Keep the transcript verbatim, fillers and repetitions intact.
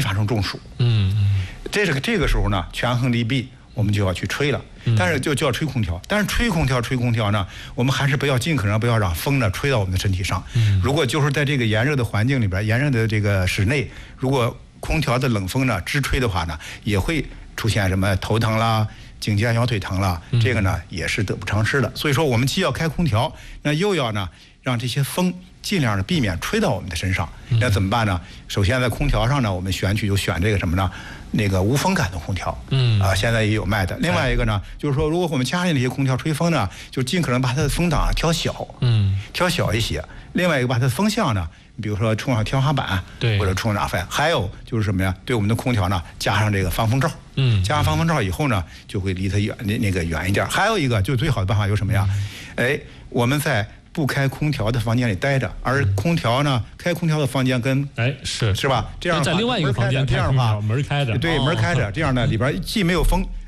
发生中暑。 嗯嗯， 这个这个时候呢，权衡利弊，我们就要去吹了。但是就就要吹空调，但是吹空调吹空调呢，我们还是不要尽可能不要让风呢吹到我们的身体上。如果就是在这个炎热的环境里边，炎热的这个室内，如果空调的冷风呢直吹的话呢，也会出现什么头疼啦、颈肩腰腿疼啦，这个呢也是得不偿失的。所以说，我们既要开空调，那又要呢让这些风尽量的避免吹到我们的身上。那怎么办呢？首先在空调上呢，我们选取就选这个什么呢？那个无风感的空调，嗯啊，现在也有卖的。另外一个呢，就是说，如果我们家里那些空调吹风呢，就尽可能把它的风档啊调小，嗯，调小一些。另外一个，把它的风向呢，比如说冲上天花板， 对， 或者冲哪翻。还有就是什么呀？对我们的空调呢，加上这个防风罩，嗯，加上防风罩以后呢，就会离它远那那个远一点。还有一个，就最好的办法有什么呀？哎，我们在不开空调的房间里待着，而空调呢，开空调的房间跟哎是是吧？这样在另外一个房间， 这样的话门开着， 对，门开着，这样呢里边既没有风。